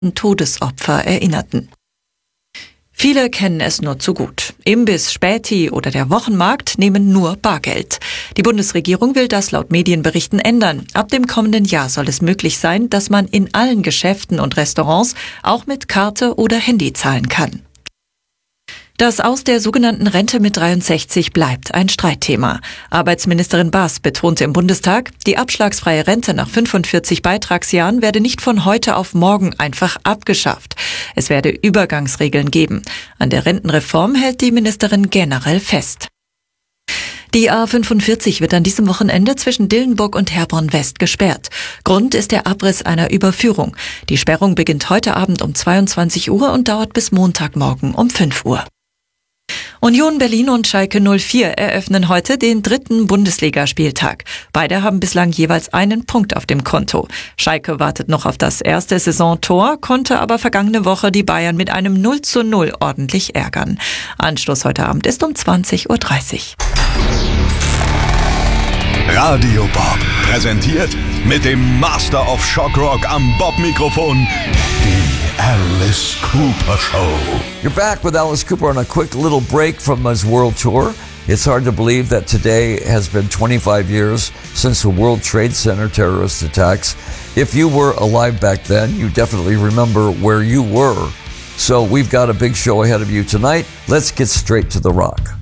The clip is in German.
Todesopfer erinnerten. Viele kennen es nur zu gut. Imbiss, Späti oder der Wochenmarkt nehmen nur Bargeld. Die Bundesregierung will das laut Medienberichten ändern. Ab dem kommenden Jahr soll es möglich sein, dass man in allen Geschäften und Restaurants auch mit Karte oder Handy zahlen kann. Das Aus der sogenannten Rente mit 63 bleibt ein Streitthema. Arbeitsministerin Baas betonte im Bundestag, die abschlagsfreie Rente nach 45 Beitragsjahren werde nicht von heute auf morgen einfach abgeschafft. Es werde Übergangsregeln geben. An der Rentenreform hält die Ministerin generell fest. Die A45 wird an diesem Wochenende zwischen Dillenburg und Herborn West gesperrt. Grund ist der Abriss einer Überführung. Die Sperrung beginnt heute Abend um 22 Uhr und dauert bis Montagmorgen um 5 Uhr. Union Berlin und Schalke 04 eröffnen heute den 3. Bundesligaspieltag. Beide haben bislang jeweils einen Punkt auf dem Konto. Schalke wartet noch auf das erste Saisontor, konnte aber vergangene Woche die Bayern mit einem 0:0 ordentlich ärgern. Anstoß heute Abend ist um 20:30 Uhr. Radio Bob präsentiert mit dem Master of Shock Rock am Bob-Mikrofon die Alice Cooper Show. You're back with Alice Cooper on a quick little break from his world tour. It's hard to believe that today has been 25 years since the World Trade Center terrorist attacks. If you were alive back then, you definitely remember where you were. So we've got a big show ahead of you tonight. Let's get straight to the rock.